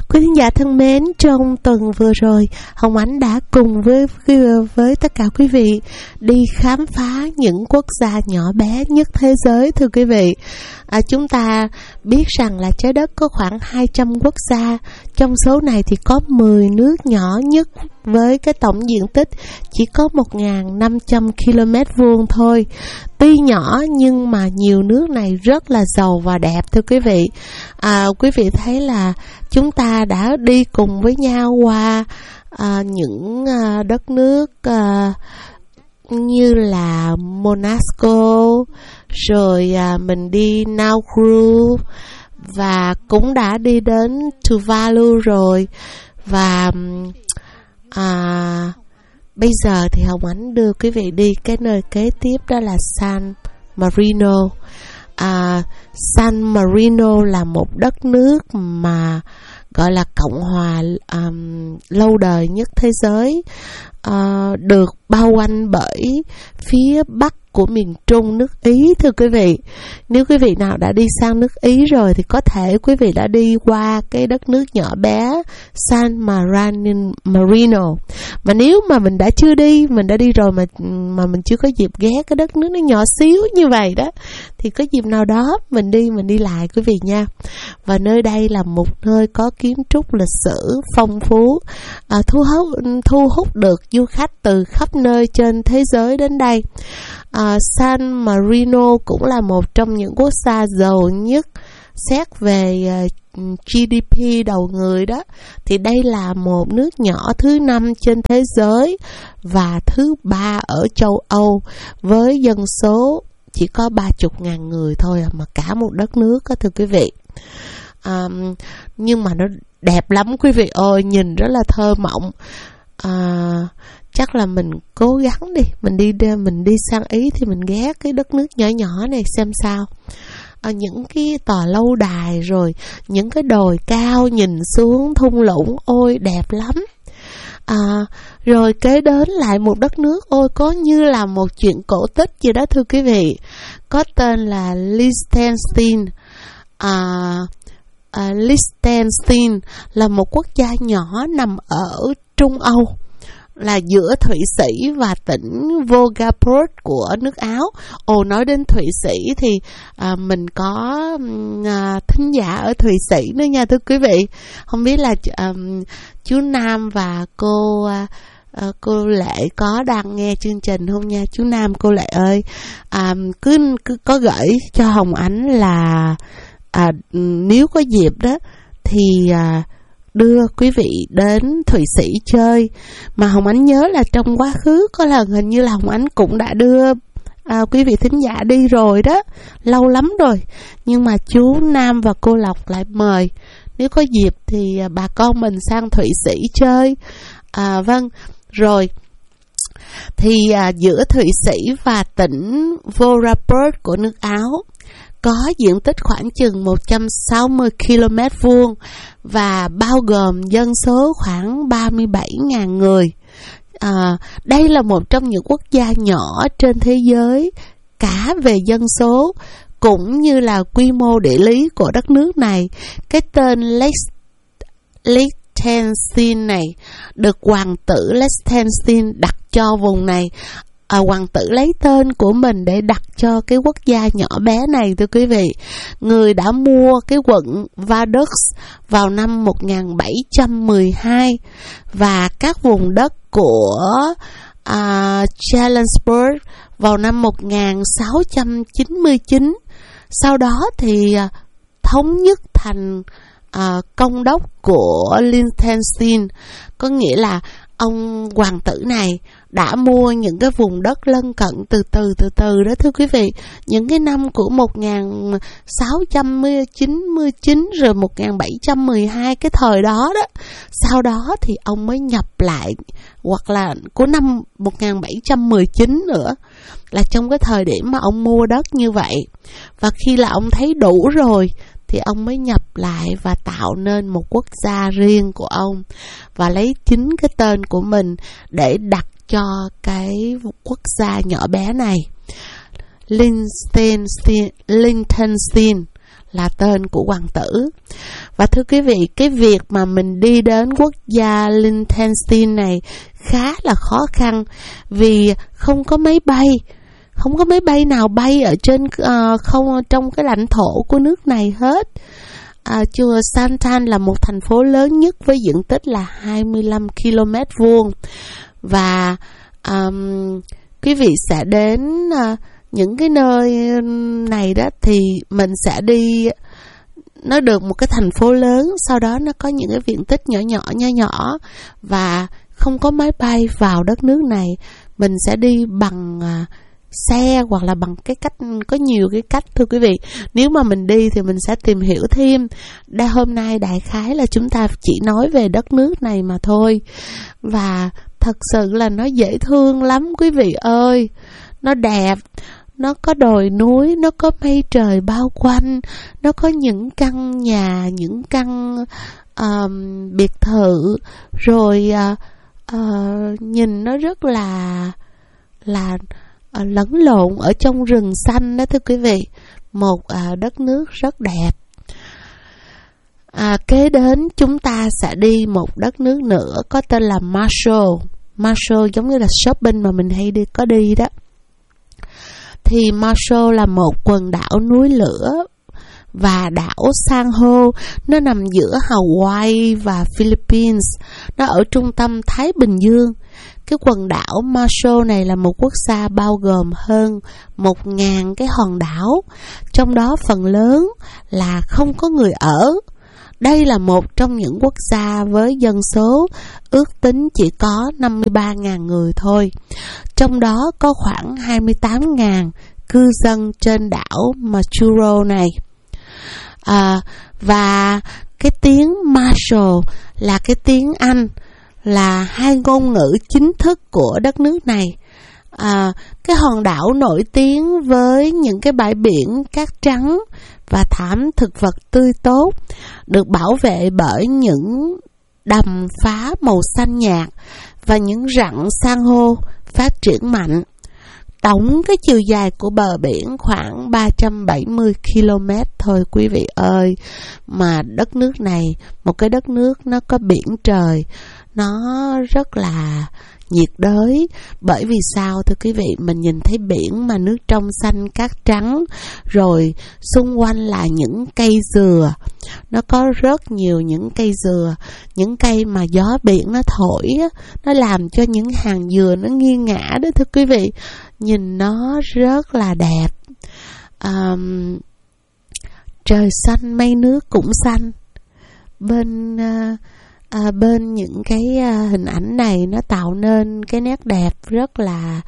Quý khán giả thân mến, trong tuần vừa rồi, Hồng Ánh đã cùng với tất cả quý vị đi khám phá những quốc gia nhỏ bé nhất thế giới, thưa quý vị. Chúng ta biết rằng là trái đất có khoảng 200 quốc gia, trong số này thì có 10 nước nhỏ nhất với cái tổng diện tích chỉ có 1.500 km vuông thôi. Tuy nhỏ nhưng mà nhiều nước này rất là giàu và đẹp, thưa quý vị. Quý vị thấy là chúng ta đã đi cùng với nhau qua những đất nước như là Monaco, rồi mình đi Nauru và cũng đã đi đến Tuvalu rồi. Và bây giờ thì Hồng Ánh đưa quý vị đi cái nơi kế tiếp, đó là San Marino. San Marino là một đất nước mà gọi là cộng hòa lâu đời nhất thế giới, được bao quanh bởi phía bắc của miền Trung nước Ý, thưa quý vị. Nếu quý vị nào đã đi sang nước Ý rồi thì có thể quý vị đã đi qua cái đất nước nhỏ bé San Marino. Mà nếu mà mình đã chưa đi, mình đã đi rồi mà mình chưa có dịp ghé cái đất nước nó nhỏ xíu như vậy đó, thì có dịp nào đó mình đi lại quý vị nha. Và nơi đây là một nơi có kiến trúc lịch sử phong phú, thu hút được du khách từ khắp nơi trên thế giới đến đây. San Marino cũng là một trong những quốc gia giàu nhất xét về GDP đầu người đó. Thì đây là một nước nhỏ thứ 5 trên thế giới và thứ 3 ở châu Âu, với dân số chỉ có 30.000 người thôi mà cả một đất nước đó, thưa quý vị. Nhưng mà nó đẹp lắm quý vị ơi, nhìn rất là thơ mộng. Chắc là mình cố gắng đi, mình đi sang Ý thì mình ghé cái đất nước nhỏ nhỏ này xem sao. Những cái tòa lâu đài, rồi những cái đồi cao nhìn xuống thung lũng, ôi đẹp lắm. Rồi kế đến lại một đất nước, ôi có như là một chuyện cổ tích gì đó, thưa quý vị. Có tên là Liechtenstein. Liechtenstein là một quốc gia nhỏ nằm ở Trung Âu, là giữa Thụy Sĩ và tỉnh Volgapurt của nước Áo. Nói đến Thụy Sĩ thì mình có thính giả ở Thụy Sĩ nữa nha, thưa quý vị. Không biết là chú Nam và cô Lệ có đang nghe chương trình không nha. Chú Nam, cô Lệ ơi, cứ có gửi cho Hồng Ánh là nếu có dịp đó thì đưa quý vị đến Thụy Sĩ chơi. Mà Hồng Ánh nhớ là trong quá khứ có lần hình như là Hồng Ánh cũng đã đưa quý vị thính giả đi rồi đó, lâu lắm rồi. Nhưng mà chú Nam và cô Lộc lại mời, nếu có dịp thì bà con mình sang Thụy Sĩ chơi. Vâng, rồi thì giữa Thụy Sĩ và tỉnh Volapurt của nước Áo có diện tích khoảng chừng 160 km vuông và bao gồm dân số khoảng 37.000 người. Đây là một trong những quốc gia nhỏ trên thế giới cả về dân số cũng như là quy mô địa lý của đất nước này. Cái tên Liechtenstein này được hoàng tử Liechtenstein đặt cho vùng này. Hoàng tử lấy tên của mình để đặt cho cái quốc gia nhỏ bé này, thưa quý vị. Người đã mua cái quận Vaduz vào năm 1712 và các vùng đất của Chelmsford vào năm 1699. Sau đó thì thống nhất thành công đốc của Liechtenstein, có nghĩa là ông hoàng tử này đã mua những cái vùng đất lân cận từ từ đó, thưa quý vị. Những cái năm của 1699 rồi 1712, cái thời đó đó. Sau đó thì ông mới nhập lại, hoặc là của năm 1719 nữa, là trong cái thời điểm mà ông mua đất như vậy. Và khi là ông thấy đủ rồi thì ông mới nhập lại và tạo nên một quốc gia riêng của ông, và lấy chính cái tên của mình để đặt cho cái quốc gia nhỏ bé này. Liechtenstein là tên của hoàng tử. Và thưa quý vị, cái việc mà mình đi đến quốc gia Liechtenstein này khá là khó khăn vì không có máy bay nào bay ở trên không trong cái lãnh thổ của nước này hết. Chùa Santan là một thành phố lớn nhất với diện tích là 25 km vuông, và quý vị sẽ đến những cái nơi này đó thì mình sẽ đi, nó được một cái thành phố lớn, sau đó nó có những cái diện tích nhỏ và không có máy bay vào đất nước này. Mình sẽ đi bằng xe hoặc là bằng cái cách, có nhiều cái cách thưa quý vị. Nếu mà mình đi thì mình sẽ tìm hiểu thêm. Hôm nay đại khái là chúng ta chỉ nói về đất nước này mà thôi. Và thật sự là nó dễ thương lắm quý vị ơi. Nó đẹp, nó có đồi núi, nó có mây trời bao quanh, nó có những căn nhà, những căn biệt thự, rồi nhìn nó rất là lẫn lộn ở trong rừng xanh đó thưa quý vị. Một đất nước rất đẹp. Kế đến chúng ta sẽ đi một đất nước nữa có tên là Marshall. Marshall giống như là shopping mà mình hay đi đó. Thì Marshall là một quần đảo núi lửa và đảo san hô. Nó nằm giữa Hawaii và Philippines. Nó ở trung tâm Thái Bình Dương. Cái quần đảo Marshall này là một quốc gia bao gồm hơn 1.000 cái hòn đảo, trong đó phần lớn là không có người ở. Đây là một trong những quốc gia với dân số ước tính chỉ có 53.000 người thôi. Trong đó có khoảng 28.000 cư dân trên đảo Majuro này. Và cái tiếng Marshall là cái tiếng Anh, là hai ngôn ngữ chính thức của đất nước này. Cái hòn đảo nổi tiếng với những cái bãi biển cát trắng và thảm thực vật tươi tốt, được bảo vệ bởi những đầm phá màu xanh nhạt và những rặng san hô phát triển mạnh. Tổng cái chiều dài của bờ biển khoảng 370 km thôi quý vị ơi. Mà đất nước này, một cái đất nước nó có biển trời, nó rất là nhiệt đới. Bởi vì sao thưa quý vị? Mình nhìn thấy biển mà nước trong xanh cát trắng, rồi xung quanh là những cây dừa. Nó có rất nhiều những cây dừa, những cây mà gió biển nó thổi, nó làm cho những hàng dừa nó nghiêng ngã đó thưa quý vị. Nhìn nó rất là đẹp. Trời xanh mây nước cũng xanh. Bên những cái hình ảnh này nó tạo nên cái nét đẹp rất là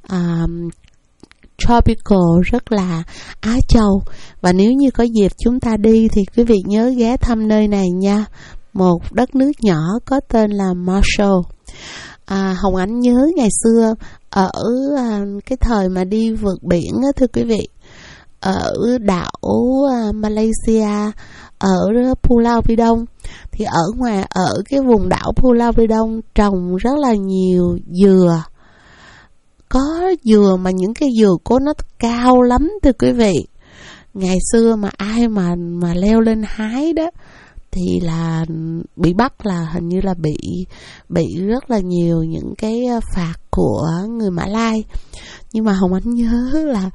tropical, rất là Á Châu. Và nếu như có dịp chúng ta đi thì quý vị nhớ ghé thăm nơi này nha. Một đất nước nhỏ có tên là Marshall. Hồng Ánh nhớ ngày xưa ở cái thời mà đi vượt biển á, thưa quý vị, ở đảo Malaysia, ở Pulau Pidong, thì ở cái vùng đảo Pulau Pidong trồng rất là nhiều dừa. Có dừa mà những cái dừa của nó cao lắm thưa quý vị. Ngày xưa mà ai mà leo lên hái đó thì là bị bắt, là hình như là bị rất là nhiều những cái phạt của người Mã Lai. Nhưng mà Hồng Ánh nhớ là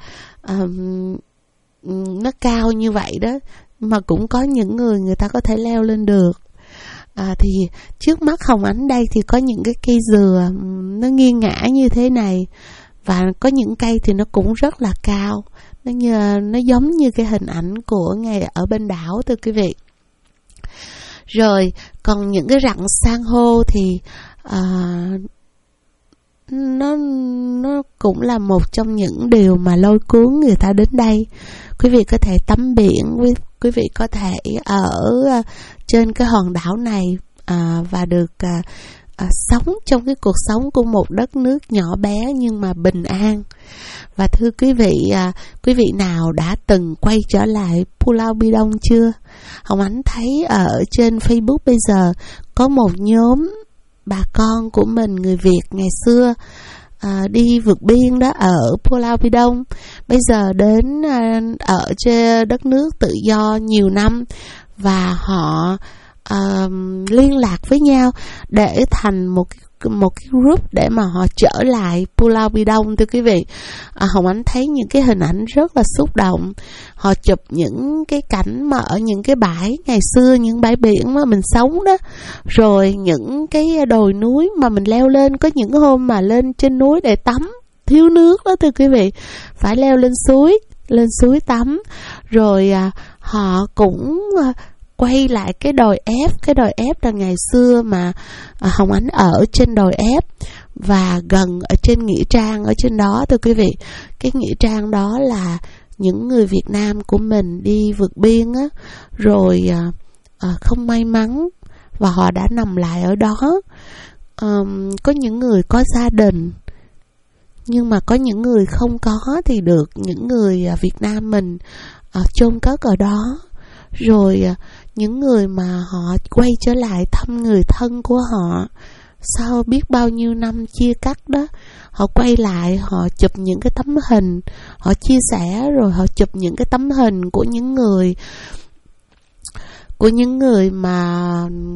nó cao như vậy đó, mà cũng có những người ta có thể leo lên được. Thì trước mắt Hồng Ánh đây thì có những cái cây dừa nó nghiêng ngã như thế này, và có những cây thì nó cũng rất là cao, nó giống như cái hình ảnh của ngày ở bên đảo thưa quý vị. Rồi còn những cái rặng san hô thì nó cũng là một trong những điều mà lôi cuốn người ta đến đây. Quý vị có thể tắm biển, quý vị có thể ở trên cái hòn đảo này và được sống trong cái cuộc sống của một đất nước nhỏ bé nhưng mà bình an. Và thưa quý vị nào đã từng quay trở lại Pulau Pidong chưa? Hồng Ánh thấy ở trên Facebook bây giờ có một nhóm bà con của mình, người Việt ngày xưa, đi vượt biên đó ở Pulau Pidong, bây giờ đến ở trên đất nước tự do nhiều năm, và họ liên lạc với nhau để thành một cái group để mà họ trở lại Pulau Pidong. Thưa quý vị, Hồng Ánh thấy những cái hình ảnh rất là xúc động. Họ chụp những cái cảnh mà ở những cái bãi ngày xưa, những bãi biển mà mình sống đó, rồi những cái đồi núi mà mình leo lên. Có những hôm mà lên trên núi để tắm, thiếu nước đó thưa quý vị, phải leo lên suối tắm. Rồi họ cũng quay lại cái đồi ép là ngày xưa mà Hồng Ánh ở trên đồi ép, và gần ở trên nghĩa trang ở trên đó thưa quý vị. Cái nghĩa trang đó là những người Việt Nam của mình đi vượt biên á, rồi không may mắn và họ đã nằm lại ở đó. Có những người có gia đình, nhưng mà có những người không có thì được những người Việt Nam mình chôn cất ở đó. Rồi những người mà họ quay trở lại thăm người thân của họ sau biết bao nhiêu năm chia cắt đó, họ quay lại, họ chụp những cái tấm hình, họ chia sẻ, rồi họ chụp những cái tấm hình của những người mà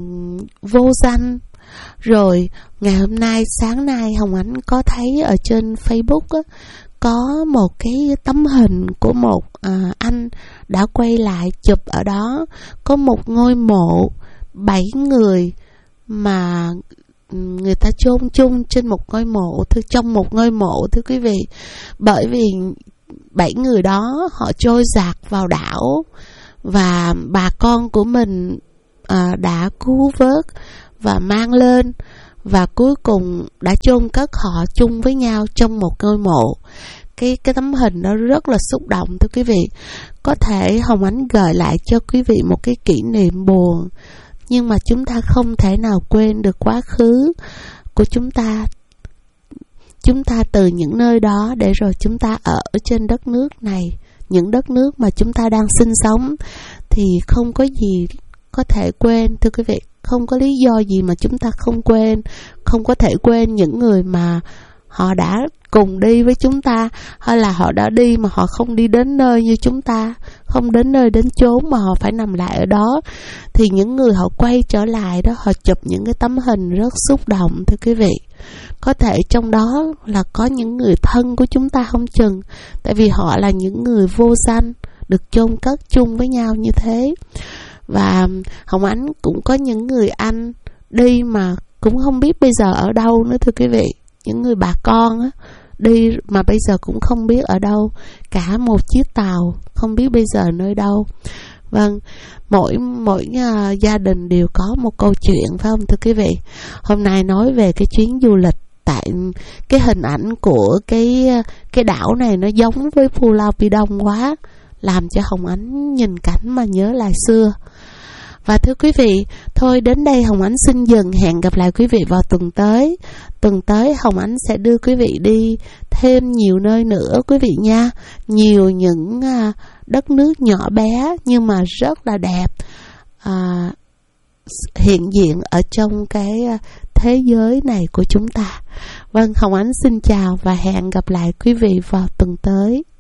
vô danh. Rồi ngày hôm nay, sáng nay, Hồng Ánh có thấy ở trên Facebook á, có một cái tấm hình của một anh đã quay lại chụp ở đó. Có một ngôi mộ 7 người mà người ta chôn chung trên một ngôi mộ, trong một ngôi mộ thưa quý vị. Bởi vì 7 người đó họ trôi dạt vào đảo, và bà con của mình đã cứu vớt và mang lên, và cuối cùng đã chôn cất họ chung với nhau trong một ngôi mộ. Cái tấm hình đó rất là xúc động thưa quý vị. Có thể Hồng Ánh gợi lại cho quý vị một cái kỷ niệm buồn, nhưng mà chúng ta không thể nào quên được quá khứ của chúng ta. Chúng ta từ những nơi đó để rồi chúng ta ở trên đất nước này, những đất nước mà chúng ta đang sinh sống, thì không có gì có thể quên thưa quý vị. Không có lý do gì mà chúng ta không quên. Không có thể quên những người mà họ đã cùng đi với chúng ta, hay là họ đã đi mà họ không đi đến nơi như chúng ta, không đến nơi đến chốn mà họ phải nằm lại ở đó. Thì những người họ quay trở lại đó, họ chụp những cái tấm hình rất xúc động thưa quý vị. Có thể trong đó là có những người thân của chúng ta không chừng, tại vì họ là những người vô danh được chôn cất chung với nhau như thế. Và Hồng Ánh cũng có những người anh đi mà cũng không biết bây giờ ở đâu nữa thưa quý vị. Những người bà con á, đi mà bây giờ cũng không biết ở đâu. Cả một chiếc tàu không biết bây giờ nơi đâu. Vâng, mỗi gia đình đều có một câu chuyện phải không thưa quý vị. Hôm nay nói về cái chuyến du lịch, tại cái hình ảnh của cái đảo này nó giống với Pulau Pidong quá, làm cho Hồng Ánh nhìn cảnh mà nhớ lại xưa. Và thưa quý vị, thôi đến đây Hồng Ánh xin dừng, hẹn gặp lại quý vị vào tuần tới. Tuần tới Hồng Ánh sẽ đưa quý vị đi thêm nhiều nơi nữa quý vị nha. Nhiều những đất nước nhỏ bé nhưng mà rất là đẹp hiện diện ở trong cái thế giới này của chúng ta. Vâng, Hồng Ánh xin chào và hẹn gặp lại quý vị vào tuần tới.